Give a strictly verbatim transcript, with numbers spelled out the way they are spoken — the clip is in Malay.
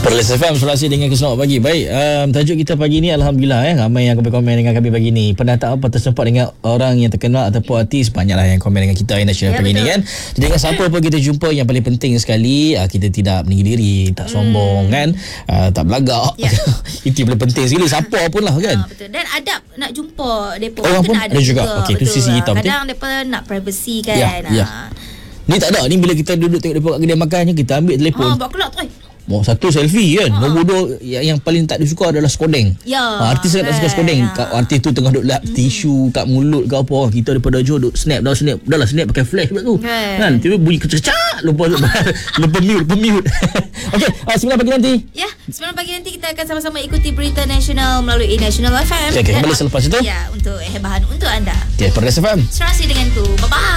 Perlis F M, Sulawesi dengan Selamat Pagi. Baik, um, tajuk kita pagi ni Alhamdulillah eh, ramai yang komen dengan kami pagi ni. Pernah tak apa tersempat dengan orang yang terkenal ataupun artis? Banyaklah yang komen dengan kita National ya, pagi betul. Ni kan. Jadi dengan siapa pun kita jumpa, yang paling penting sekali uh, kita tidak meninggi diri, tak hmm. sombong kan, uh, tak belagak ya. Itu yang paling penting sekali. Siapa pun lah kan. Ha, betul. Dan adab nak jumpa mereka orang pun ada juga, juga. Okey, betul. Tu sisi kita kadang mereka nak privacy kan. Ya, ya. Ni tak ada. Ni bila kita duduk tengok mereka kat kedai makan, kita ambil telefon. Ha, buat kelak tu. Oh, satu selfie kan. Ha. Nombor dua yang, yang paling tak disuka adalah skodeng. Ya. Ha, artis kan tak suka skodeng. Ya. Artis tu tengah duduk lap mm. tisu kat mulut ke apa. Kita daripada jauh duduk snap dah snap. Dah lah snap pakai flash pula tu. Okay. Kan? Tiba bunyi kececak. Lupa lupa, lupa mute, lupa mute. Okey, uh, sembilan pagi nanti. Ya, sembilan pagi nanti kita akan sama-sama ikuti berita nasional melalui National F M. Okey, okay, kembali selepas itu. Ya, untuk hebahan untuk anda. Okey, Perlis F M. Serasi denganku. Bye-bye.